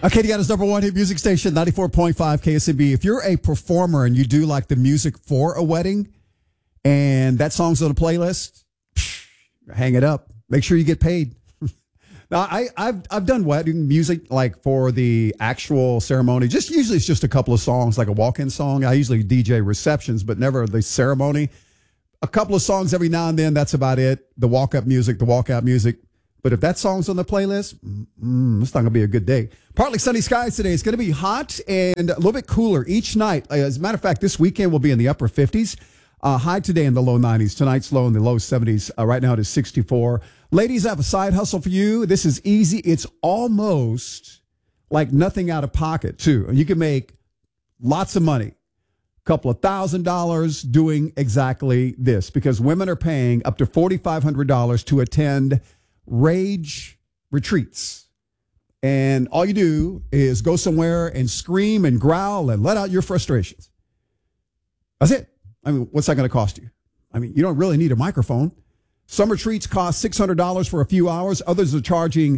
Acadiana's number one hit music station, 94.5 KSMB. If you're a performer and you do like the music for a wedding and that song's on a playlist, hang it up. Make sure you get paid. Now, I've done wedding music like for the actual ceremony. Usually it's just a couple of songs, like a walk-in song. I usually DJ receptions, but never the ceremony. A couple of songs every now and then, that's about it. The walk-up music, the walk-out music. But if that song's on the playlist, it's not going to be a good day. Partly sunny skies today. It's going to be hot and a little bit cooler each night. As a matter of fact, this weekend will be in the upper 50s. High today in the low 90s. Tonight's low in the low 70s. Right now it is 64. Ladies, I have a side hustle for you. This is easy. It's almost like nothing out of pocket, too. And you can make lots of money. A couple of $1,000 doing exactly this, because women are paying up to $4,500 to attend rage retreats. And all you do is go somewhere and scream and growl and let out your frustrations. That's it. I mean, what's that going to cost you? I mean, you don't really need a microphone. Some retreats cost $600 for a few hours. Others are charging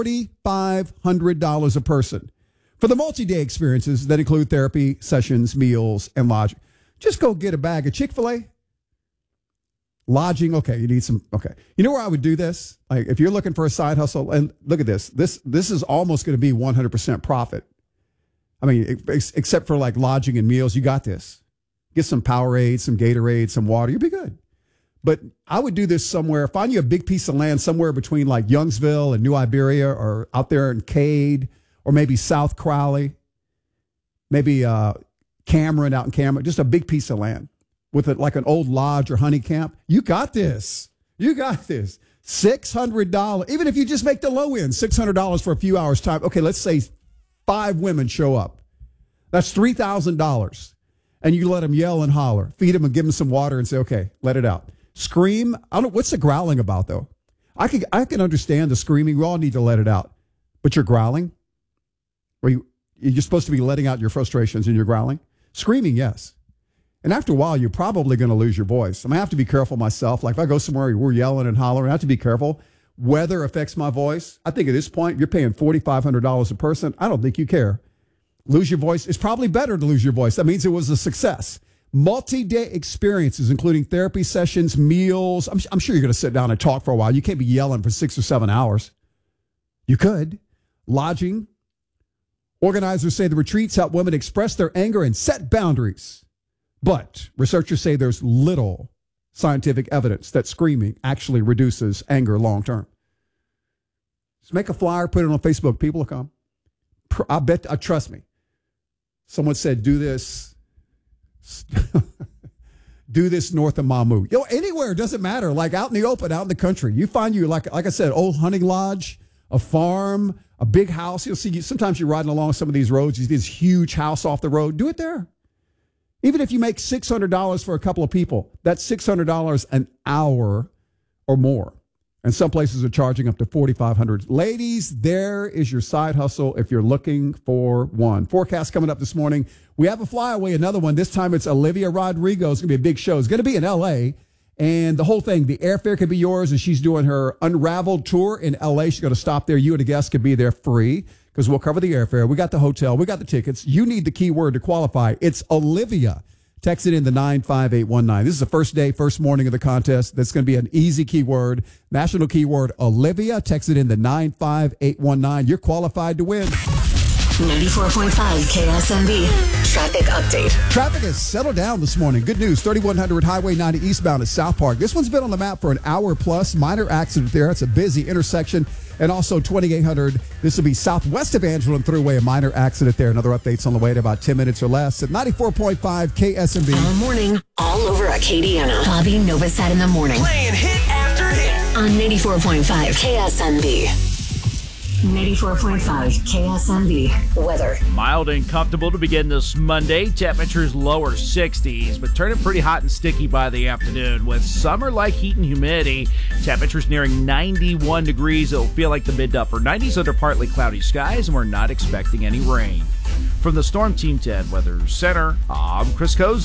$4,500 a person for the multi-day experiences that include therapy, sessions, meals, and lodging. Just go get a bag of Chick-fil-A. Lodging, okay, you need some, okay. You know where I would do this? Like, if you're looking for a side hustle, and look at this. This is almost going to be 100% profit. I mean, except for like lodging and meals, you got this. Get some Powerade, some Gatorade, some water, you'll be good. But I would do this somewhere, find you a big piece of land somewhere between like Youngsville and New Iberia, or out there in Cade, or maybe South Crowley, maybe Cameron, out in Cameron, just a big piece of land with it, like an old lodge or honey camp. You got this. You got this. $600. Even if you just make the low end, $600 for a few hours time. Okay, let's say 5 women show up. That's $3,000. And you let them yell and holler, feed them and give them some water and say, okay, let it out. Scream. I don't. What's the growling about, though? I can understand the screaming. We all need to let it out. But you're growling? Or you're supposed to be letting out your frustrations and you're growling? Screaming, yes. And after a while, you're probably going to lose your voice. I have to be careful myself. Like if I go somewhere where we're yelling and hollering, I have to be careful. Weather affects my voice. I think at this point, you're paying $4,500 a person. I don't think you care. Lose your voice. It's probably better to lose your voice. That means it was a success. Multi-day experiences, including therapy sessions, meals. I'm sure you're going to sit down and talk for a while. You can't be yelling for 6 or 7 hours. You could. Lodging. Organizers say the retreats help women express their anger and set boundaries. But researchers say there's little scientific evidence that screaming actually reduces anger long term. Just make a flyer, put it on Facebook. People will come. I bet, trust me. Someone said, do this. Do this north of Mamou. Anywhere, doesn't matter. Like out in the open, out in the country. You find you, like I said, old hunting lodge, a farm, a big house. You'll see, sometimes you're riding along some of these roads, you see this huge house off the road. Do it there. Even if you make $600 for a couple of people, that's $600 an hour or more. And some places are charging up to $4,500. Ladies, there is your side hustle if you're looking for one. Forecast coming up this morning. We have a flyaway, another one. This time it's Olivia Rodrigo. It's going to be a big show. It's going to be in L.A., and the whole thing, the airfare could be yours, and she's doing her Unraveled tour in L.A. She's going to stop there. You and a guest could be there free because we'll cover the airfare. We got the hotel. We got the tickets. You need the keyword to qualify. It's Olivia. Text it in the 95819. This is the first day, first morning of the contest. That's going to be an easy keyword. National keyword Olivia. Text it in the 95819. You're qualified to win. 94.5 KSMB. Traffic update. Traffic has settled down this morning. Good news. 3100 Highway 90 eastbound at South Park. This one's been on the map for an hour plus. Minor accident there. It's a busy intersection. And also 2800. This will be southwest of Angelin Thruway. A minor accident there. Another update's on the way in about 10 minutes or less at 94.5 KSMB. All morning, all over Acadiana. Bobby Novosad in the morning. Playing hit after hit. On 94.5 KSMB. 94.5 KSMB. Weather. Mild and comfortable to begin this Monday. Temperatures lower 60s, but turning pretty hot and sticky by the afternoon with summer-like heat and humidity. Temperatures nearing 91 degrees. It'll feel like the mid to upper 90s under partly cloudy skies, and we're not expecting any rain. From the Storm Team 10 Weather Center, I'm Chris Kozar. Right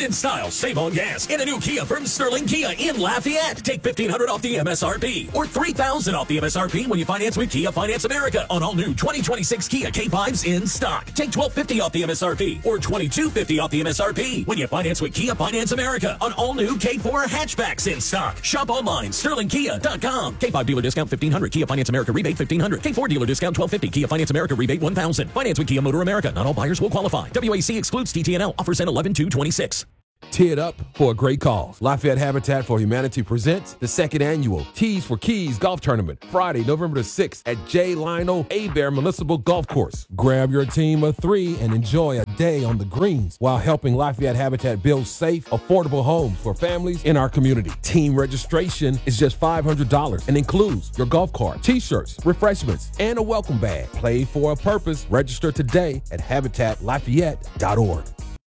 in style, save on gas in a new Kia from Sterling Kia in Lafayette. Take $1,500 off the MSRP or $3,000 off the MSRP when you finance with Kia Finance America on all new 2026 Kia K5s in stock. Take $1,250 off the MSRP or $2,250 off the MSRP when you finance with Kia Finance America on all new K4 hatchbacks in stock. Shop online, sterlingkia.com. K5 dealer discount $1,500. Kia Finance America rebate $1,500. K4 dealer discount $1,250. Kia Finance America rebate $1,000. Finance with Kia Motor America. Not all buyers will qualify. WAC excludes TTNL. Offers end 11/2/26. Tee it up for a great cause. Lafayette Habitat for Humanity presents the second annual Tees for Keys Golf Tournament, Friday, November the 6th at J. Lionel Abear Municipal Golf Course. Grab your team of 3 and enjoy a day on the greens while helping Lafayette Habitat build safe, affordable homes for families in our community. Team registration is just $500 and includes your golf cart, t-shirts, refreshments, and a welcome bag. Play for a purpose. Register today at habitatlafayette.org.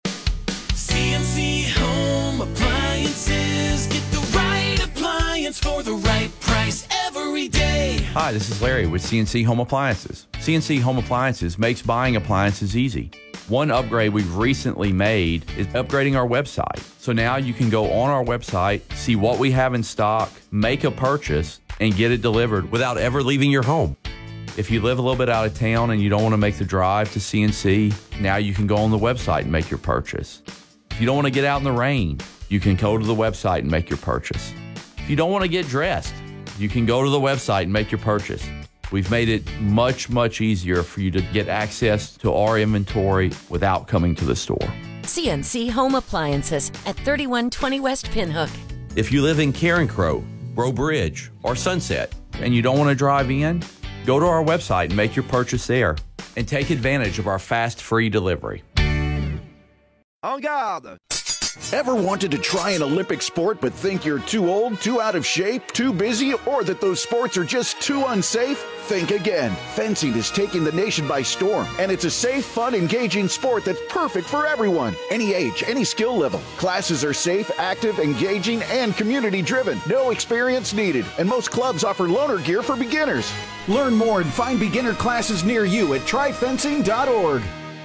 CNC Home Appliances. Get the right appliance for the right price every day. Hi, this is Larry with CNC Home Appliances. CNC Home Appliances makes buying appliances easy. One upgrade we've recently made is upgrading our website. So now you can go on our website, see what we have in stock, make a purchase, and get it delivered without ever leaving your home. If you live a little bit out of town and you don't want to make the drive to CNC, now you can go on the website and make your purchase. If you don't want to get out in the rain, you can go to the website and make your purchase. If you don't want to get dressed, you can go to the website and make your purchase. We've made it much, much easier for you to get access to our inventory without coming to the store. CNC Home Appliances at 3120 West Pinhook. If you live in Carencro, Breaux Bridge, or Sunset, and you don't want to drive in, go to our website and make your purchase there, and take advantage of our fast, free delivery. En garde! Ever wanted to try an Olympic sport but think you're too old, too out of shape, too busy, or that those sports are just too unsafe? Think again. Fencing is taking the nation by storm, and it's a safe, fun, engaging sport that's perfect for everyone. Any age, any skill level. Classes are safe, active, engaging, and community-driven. No experience needed, and most clubs offer loaner gear for beginners. Learn more and find beginner classes near you at tryfencing.org.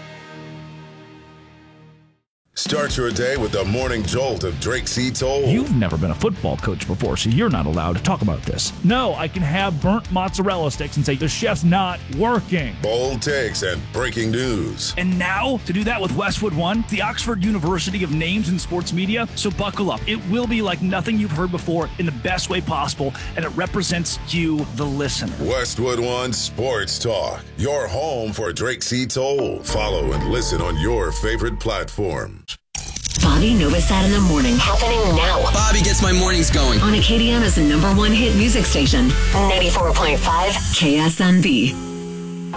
Start your day with the morning jolt of Drake C. Toll. You've never been a football coach before, so you're not allowed to talk about this. No, I can have burnt mozzarella sticks and say the chef's not working. Bold takes and breaking news. And now, to do that with Westwood One, the Oxford University of Names in Sports Media. So buckle up. It will be like nothing you've heard before in the best way possible, and it represents you, the listener. Westwood One Sports Talk, your home for Drake C. Toll. Follow and listen on your favorite platform. Bobby Novosad in the morning. Happening now. Bobby gets my mornings going. On Acadiana's #1 hit music station, 94.5 KSNB.